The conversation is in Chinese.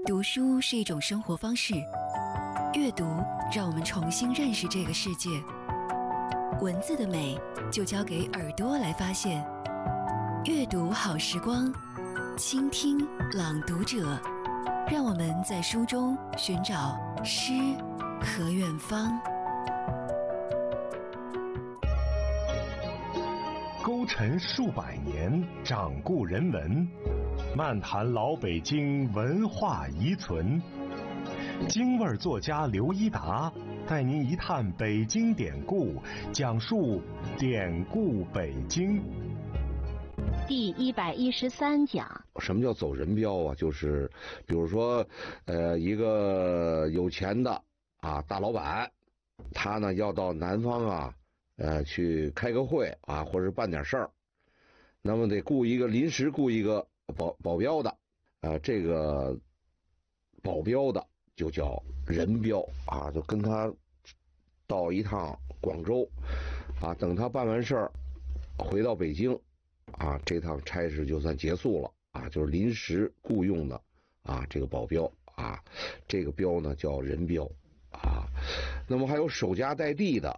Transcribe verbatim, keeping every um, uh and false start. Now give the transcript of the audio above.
读书是一种生活方式，阅读让我们重新认识这个世界。文字的美就交给耳朵来发现。阅读好时光，倾听朗读者，让我们在书中寻找诗和远方。 勾陈数百年，掌故人文，漫谈老北京文化遗存。京味作家刘一达带您一探北京典故，讲述典故北京。 第一百一十三讲， 什么叫走人标啊？就是比如说，呃，一个有钱的啊大老板，他呢要到南方啊，呃，去开个会啊，或者是办点事儿，那么得雇一个临时雇一个保保镖的，呃，这个保镖的就叫人标啊，就跟他到一趟广州啊，等他办完事儿回到北京。啊，这趟差事就算结束了啊，就是临时雇佣的啊，这个保镖啊，这个标呢叫人标啊。那么还有守家待地的